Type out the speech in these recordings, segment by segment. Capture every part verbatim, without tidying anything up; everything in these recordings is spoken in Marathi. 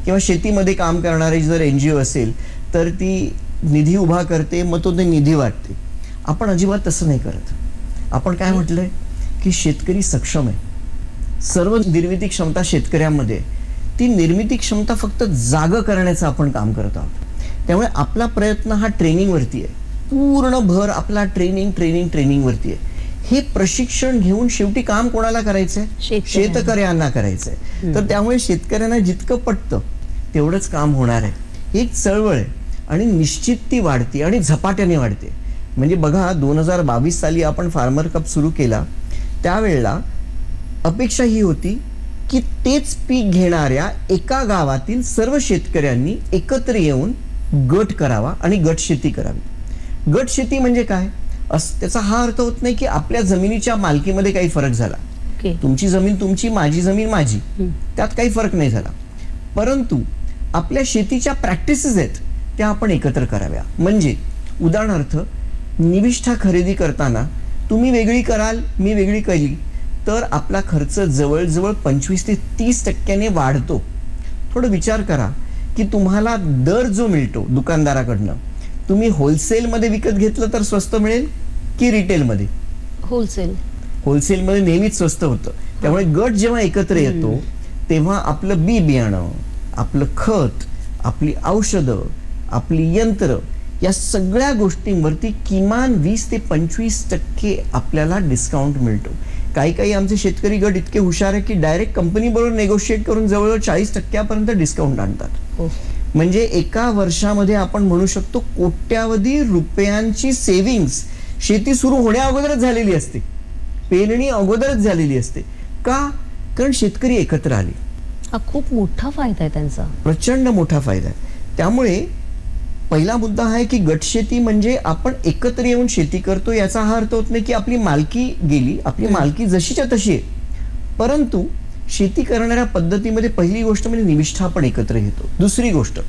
किंवा शेतीमध्ये काम करणारी जर एनजीओ असेल तर ती निधी उभा करते, मग तो ते निधी वाटते. आपण अजिबात तसं नाही करत. आपण काय म्हटलंय की शेतकरी सक्षम आहे, सर्व निर्मिती क्षमता शेतकऱ्यांमध्ये आहे. ती निर्मिती क्षमता फक्त जाग करण्याचं आपण काम करत आहोत. त्यामुळे आपला प्रयत्न हा ट्रेनिंगवरती आहे, पूर्ण भर आपला ट्रेनिंग ट्रेनिंग ट्रेनिंगवरती आहे. हे प्रशिक्षण घेऊन शेवटी काम कोणाला करायचंय? शेतकऱ्यांना करायचंय. तर त्यामुळे शेतकऱ्यांना जितकं पटतं तेवढंच काम होणार आहे. ही एक चळवळ आहे आणि निश्चित ती वाढते आणि झपाट्याने वाढते. म्हणजे बघा, दोन हजार बावीस साली आपण फार्मर कप सुरू केला, त्यावेळेला अपेक्षा ही होती की तेच पीक घेणाऱ्या एका गावातील सर्व शेतकऱ्यांनी एकत्र येऊन गट करावा आणि गट शेती करावी. गट शेती म्हणजे काय? त्याचा हा अर्थ होत नाही की आपल्या जमिनीच्या मालकीमध्ये काही फरक झाला. तुमची जमीन तुमची, माझी जमीन माझी, त्यात काही फरक नाही झाला. परंतु आपल्या शेतीच्या प्रॅक्टिसेस आहेत त्या आपण एकत्र कराव्या. म्हणजे उदाहरणार्थ, निविष्ठा खरेदी करताना तुम्ही वेगळी कराल, मी वेगळी केली, तर आपला खर्च जवळजवळ पंचवीस ते तीस टक्क्याने वाढतो. थोडं विचार करा की तुम्हाला दर जो मिळतो दुकानदाराकडनं, तुम्ही होलसेलमध्ये विकत घेतलं तर स्वस्त मिळेल की रिटेलमध्ये? होलसेल. होलसेलमध्ये नेहमीच स्वस्त होतं. त्यामुळे गट जेव्हा एकत्र येतो तेव्हा आपलं बी बियाणं, आपलं खत, आपली औषधं, आपली यंत्र, या सगळ्या गोष्टींवरती किमान वीस ते पंचवीस टक्के आपल्याला डिस्काउंट मिळतो. काही काही आमचे शेतकरी गट इतके हुशार आहे की डायरेक्ट कंपनी बरोबर नेगोशिएट करून जवळजवळ चाळीस टक्क्यापर्यंत डिस्काउंट आणतात. म्हणजे एका वर्षामध्ये आपण म्हणू शकतो कोट्यावधी रुपयांची सेव्हिंग्स शेती सुरू होण्या अगोदरच झालेली असते, पेरणी अगोदरच झालेली असते. का? कारण शेतकरी एकत्र आले. हा खूप मोठा फायदा आहे त्यांचा, प्रचंड मोठा फायदा आहे. त्यामुळे पहिला मुद्दा आहे की गटशेती म्हणजे आपण एकत्र येऊन शेती करतो. याचा हा अर्थ होत नाही की आपली मालकी गेली, आपली मालकी जशीच्या तशी आहे. परंतु शेती करणाऱ्या पद्धतीमध्ये पहिली गोष्ट म्हणजे निविष्ठा आपण एकत्र घेतो. दुसरी गोष्ट,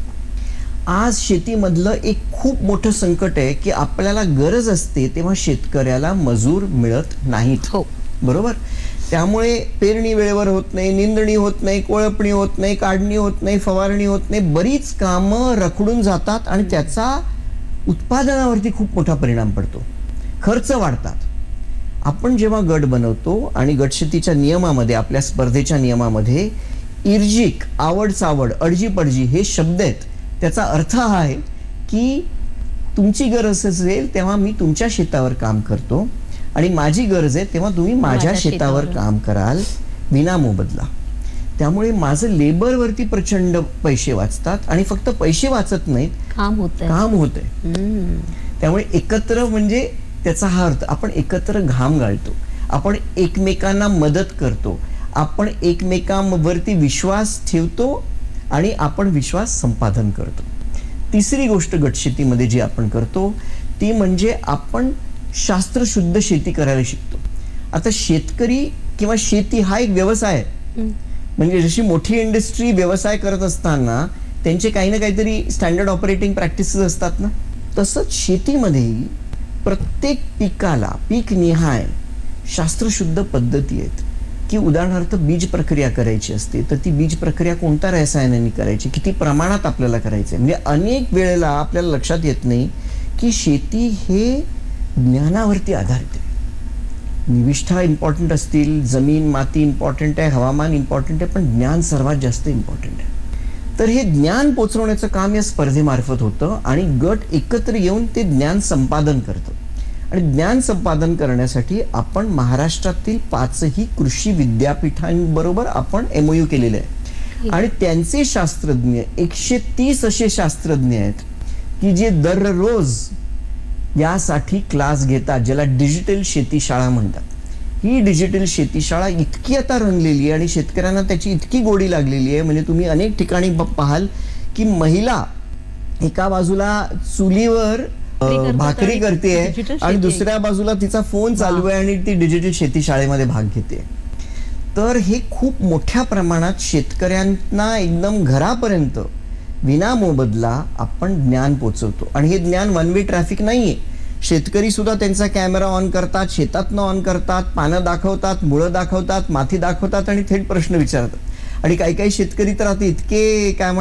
आज शेतीमधलं एक खूप मोठं संकट आहे की आपल्याला गरज असते तेव्हा शेतकऱ्याला मजूर मिळत नाहीत. हो, बरोबर. त्यामुळे पेरणी वेळेवर होत नाही, निंदणी होत नाही, कोळपणी होत नाही, काढणी होत नाही, फवारणी होत नाही, बरीच कामं रखडून जातात आणि त्याचा उत्पादनावरती खूप मोठा परिणाम पडतो. खर्च वाढतात. आपण जेव्हा गट बनवतो आणि गटशेतीच्या नियमामध्ये, आपल्या स्पर्धेच्या नियमामध्ये इर्जिक, आवड सावड, अडजी पडजी हे शब्द आहेत. त्याचा अर्थ हा आहे की तुमची गरज असेल तेव्हा मी तुमच्या शेतावर काम करतो आणि माझी गरज आहे तेव्हा तुम्ही माझ्या शेतावर काम कराल विना मोबदला. त्यामुळे माझं लेबरवरती प्रचंड पैसे वाचतात आणि फक्त पैसे वाचत नाहीत, काम होतंय काम होतंय. त्यामुळे एकत्र म्हणजे त्याचा हा अर्थ, आपण एकत्र घाम गाळतो, आपण एकमेकांना मदत करतो, आपण एकमेकांवरती विश्वास ठेवतो आणि आपण विश्वास संपादन करतो. तिसरी गोष्ट गटशेतीमध्ये जी आपण करतो ती म्हणजे आपण शास्त्रशुद्ध शेती करायला शिकतो. आता शेतकरी किंवा शेती हा एक व्यवसाय आहे. म्हणजे जशी मोठी इंडस्ट्री व्यवसाय करत असताना त्यांचे काही ना काहीतरी स्टँडर्ड ऑपरेटिंग प्रॅक्टिसेस असतात ना, तसंच शेतीमध्येही प्रत्येक पिकाला पीक निहाय शास्त्रशुद्ध पद्धती आहेत. की उदाहरणार्थ बीज प्रक्रिया करायची असते तर ती बीज प्रक्रिया कोणत्या रसायनांनी करायची, किती प्रमाणात आपल्याला करायचं. म्हणजे अनेक वेळेला आपल्याला लक्षात येत नाही की शेती हे ज्ञानावरती आधारित आहे. निविष्ठा इम्पॉर्टंट असतील, जमीन माती इम्पॉर्टंट आहे, हवामान इम्पॉर्टंट आहे, पण ज्ञान सर्वात जास्त इम्पॉर्टंट आहे. तर हे ज्ञान पोचवण्याचं काम या स्पर्धेमार्फत होतं आणि गट एकत्र येऊन ते ज्ञान संपादन करतं. आणि ज्ञान संपादन करण्यासाठी आपण महाराष्ट्रातील पाचही कृषी विद्यापीठांबरोबर आपण एमओयू केलेले आहे आणि त्यांचे शास्त्रज्ञ एकशे तीस असे शास्त्रज्ञ आहेत की जे दररोज यासाठी क्लास घेतात, ज्याला डिजिटल शेतीशाळा म्हणतात. ही डिजिटल शेतीशाळा इतकी आता रंगलेली आहे आणि शेतकऱ्यांना त्याची इतकी गोडी लागलेली आहे. म्हणजे तुम्ही अनेक ठिकाणी पाहाल की महिला एका बाजूला चुलीवर भाकरी करते आणि दुसऱ्या बाजूला तिचा फोन चालू आहे आणि ती डिजिटल शेती शाळेमध्ये भाग घेते. तर हे खूप मोठ्या प्रमाणात शेतकऱ्यांना एकदम घरापर्यंत विना मोबदला आपण ज्ञान पोचवतो. आणि हे ज्ञान वन वे ट्रॅफिक नाहीये. शेतकरी सुद्धा त्यांचा कॅमेरा ऑन करतात, शेतातनं ऑन करतात, पानं दाखवतात, मुळं दाखवतात, माती दाखवतात आणि थेट प्रश्न विचारतात. आणि काही काही शेतकरी तर आता इतके काय